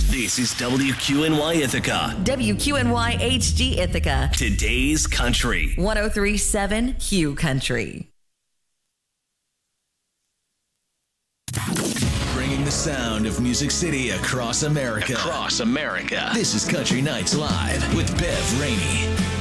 This is WQNY Ithaca. WQNY HD Ithaca. Today's Country. 1037 Hugh Country. Bringing the sound of Music City across America. This is Country Nights Live with Bev Rainey.